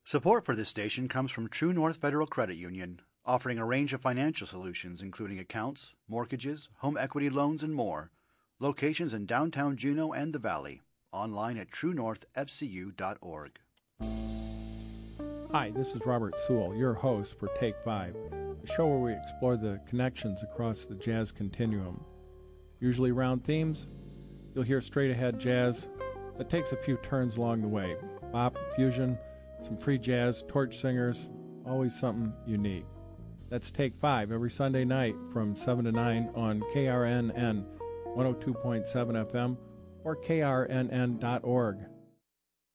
Support for this station comes from True North Federal Credit Union, offering a range of financial solutions including accounts, mortgages, home equity loans, and more. Locations in downtown Juneau and the Valley. Online at truenorthfcu.org. Hi, this is Robert Sewell, your host for Take 5, a show where we explore the connections across the jazz continuum. Usually around themes, you'll hear straight-ahead jazz that takes a few turns along the way. Bop, fusion, some free jazz, torch singers, always something unique. That's Take 5 every Sunday night from 7 to 9 on KRNN 102.7 FM or krnn.org.